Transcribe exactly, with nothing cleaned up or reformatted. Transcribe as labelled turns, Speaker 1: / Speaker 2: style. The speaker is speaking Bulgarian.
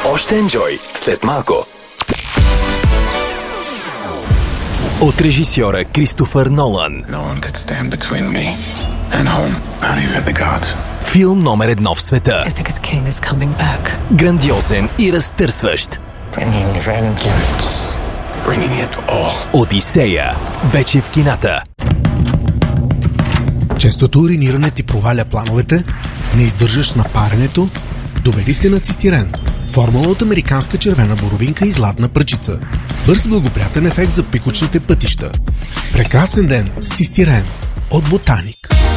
Speaker 1: Още енджой след малко. От режисьора Кристофър Нолан.
Speaker 2: No one could stand between me and home, not even the gods.
Speaker 1: Филм номер едно в света.
Speaker 3: I think his king is coming back.
Speaker 1: Грандиозен и разтърсващ.
Speaker 2: Bringing vengeance. Bringing it all.
Speaker 1: Одисея. Вече в кината.
Speaker 4: Честото уриниране ти проваля плановете, не издържаш на паренето, доведи се на цистирен. Формула от американска червена боровинка и златна пръчица. Бърз благоприятен ефект за пикочните пътища. Прекрасен ден с цистирен от Ботаник.